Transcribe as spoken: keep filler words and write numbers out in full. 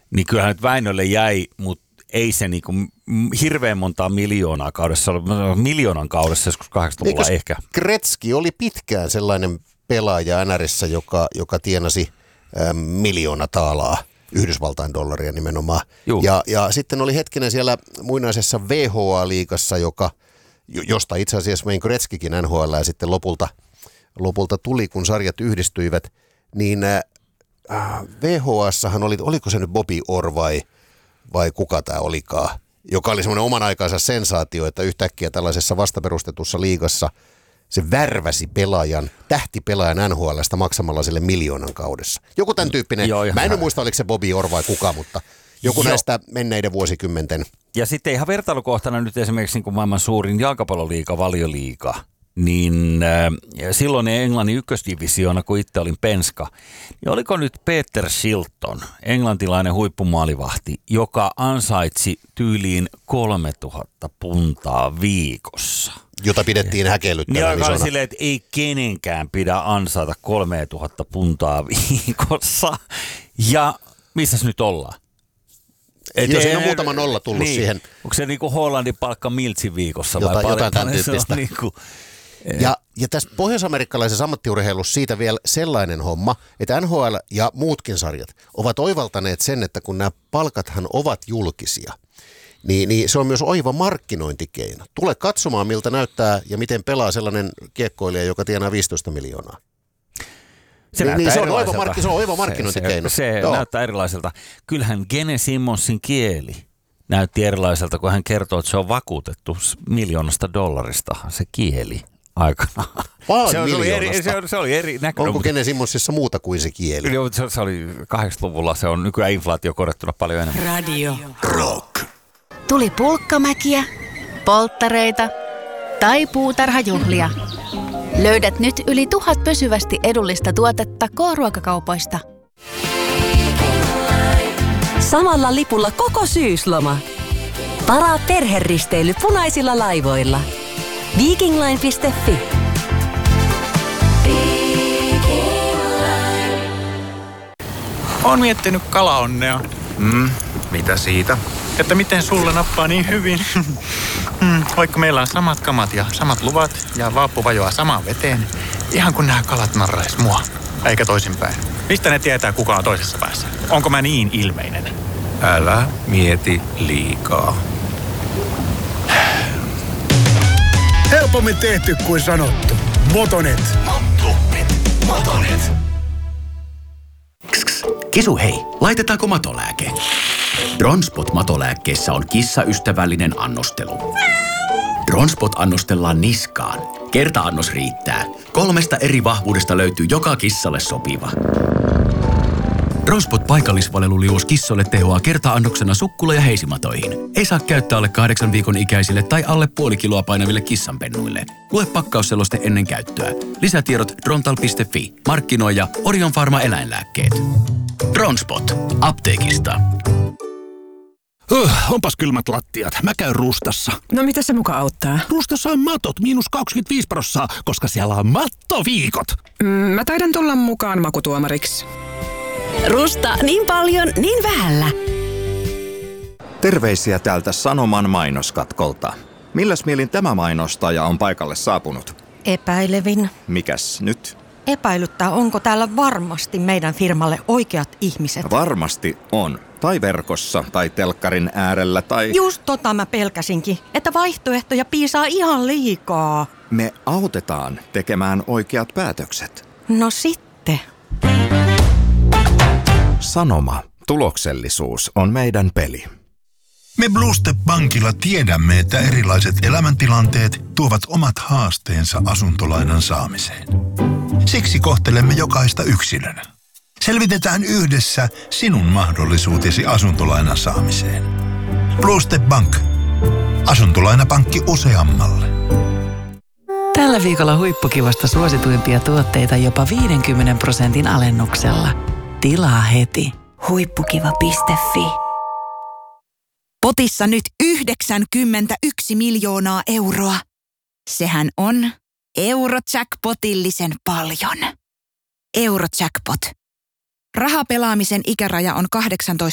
niin kyllähän nyt Väinölle jäi, mutta ei se niinku hirveän montaa miljoonaa kaudessa, miljoonan kaudessa joskus kahdeksankymmentäluvulla ehkä. Gretzky oli pitkään sellainen pelaaja N R:ssä, joka, joka tienasi äh, miljoona taalaa, Yhdysvaltain dollaria nimenomaan. Ja, ja sitten oli hetkinen siellä muinaisessa V H A-liigassa, joka, josta itse asiassa Wayne Gretzkykin N H L ja sitten lopulta, lopulta tuli, kun sarjat yhdistyivät, niin äh, V H A:ssahan oli, oliko se nyt Bobby Orr vai, vai kuka tämä olikaan, joka oli semmoinen oman aikansa sensaatio, että yhtäkkiä tällaisessa vastaperustetussa liigassa se värväsi pelaajan, tähtipelaajan N H L:stä maksamalla sille miljoonan kaudessa. Joku tämän tyyppinen, Joo, mä en nyt muista oliko se Bobby Orr vai kuka, mutta joku Joo. näistä menneiden vuosikymmenten. Ja sitten ihan vertailukohtana nyt esimerkiksi niin kuin maailman suurin jalkapalloliiga, Valioliiga, niin äh, silloin Englannin ykkösdivisioona, kun itse olin penska, niin oliko nyt Peter Shilton, englantilainen huippumaalivahti, joka ansaitsi tyyliin kolmetuhatta puntaa viikossa. Jota pidettiin häkellyttävän niin isona. Silleen, että ei kenenkään pidä ansaita kolmetuhatta puntaa viikossa. Ja missäs nyt ollaan? Et Joo, siinä on muutama nolla tullut niin, siihen. Onko se niinku Hollandin palkka miltsin viikossa? Jota, vai jotain tämän tyyppistä. Niinku, ja, ja tässä pohjois-amerikkalaisessa ammattiurheilussa siitä vielä sellainen homma, että N H L ja muutkin sarjat ovat oivaltaneet sen, että kun nämä palkathan ovat julkisia, niin, niin se on myös oiva markkinointikeino. Tule katsomaan, miltä näyttää ja miten pelaa sellainen kiekkoilija, joka tienaa viisitoista miljoonaa. Se, niin, niin, se, on oiva mark- se on oiva markkinointikeino. Se, se, se näyttää erilaiselta. Kyllähän Gene Simmonsin kieli näytti erilaiselta, kun hän kertoo, että se on vakuutettu miljoonasta dollarista, se kieli aikana. Vaan se, miljoonasta? Se oli eri, se, se oli eri näköinen. Onko Gene Simmonsissa muuta kuin se kieli? Joo, se, se oli kahdeksankymmentäluvulla, se on nykyään inflaatio korjattuna paljon enemmän. Radio Rock. Tuli pulkkamäkiä, polttareita tai puutarhajuhlia. Löydät nyt yli tuhat pysyvästi edullista tuotetta K-ruokakaupoista. Samalla lipulla koko syysloma. Varaa perheristeily punaisilla laivoilla. Vikingline piste fi. Oon miettinyt kalaonnea. Mm, mitä siitä? Että miten sulle nappaa niin hyvin. mm, vaikka meillä on samat kamat ja samat luvat ja vaappu vajoaa samaan veteen. Ihan kun nämä kalat narrais mua. Eikä toisinpäin. Mistä ne tietää, kuka on toisessa päässä? Onko mä niin ilmeinen? Älä mieti liikaa. Helpommin tehty kuin sanottu. Motonet. Motonet. Motonet. Kisu hei, laitetaanko matolääke? Dronspot-matolääkkeessä on kissaystävällinen annostelu. Dronspot annostellaan niskaan. Kerta-annos riittää. Kolmesta eri vahvuudesta löytyy joka kissalle sopiva. Dronspot paikallisvaleluliuos kissoille tehoaa kerta-annoksena sukkula- ja heisimatoihin. Ei saa käyttää alle kahdeksan viikon ikäisille tai alle puoli kiloa painaville kissanpennuille. Lue pakkausseloste ennen käyttöä. Lisätiedot drontal piste fi. Markkinoija Orion Pharma eläinlääkkeet. Dronspot. Apteekista. Uh, onpas kylmät lattiat. Mä käyn Rustassa. No mitä se muka auttaa? Rustassa on matot, miinus kaksikymmentäviisi prosenttia, koska siellä on mattoviikot. Mm, mä taidan tulla mukaan makutuomariksi. Rusta niin paljon, niin vähällä. Terveisiä täältä Sanoman mainoskatkolta. Milläs mielin tämä mainostaja on paikalle saapunut? Epäilevin. Mikäs nyt? Epäilyttää, onko täällä varmasti meidän firmalle oikeat ihmiset. Varmasti on. Tai verkossa, tai telkkarin äärellä, tai... Just tota mä pelkäsinkin, että vaihtoehtoja piisaa ihan liikaa. Me autetaan tekemään oikeat päätökset. No sitten. Sanoma. Tuloksellisuus on meidän peli. Me Blue Step Bankilla tiedämme, että erilaiset elämäntilanteet tuovat omat haasteensa asuntolainan saamiseen. Siksi kohtelemme jokaista yksilönä. Selvitetään yhdessä sinun mahdollisuutesi asuntolainan saamiseen. Blue Step Bank. Asuntolainapankki useammalle. Tällä viikolla huippukivasta suosituimpia tuotteita jopa viidenkymmenen prosentin alennuksella. Tilaa heti. huippukiva piste fi. Potissa nyt yhdeksänkymmentäyksi miljoonaa euroa. Sehän on Eurojackpotillisen paljon. Eurojackpot. Rahapelaamisen ikäraja on kahdeksantoista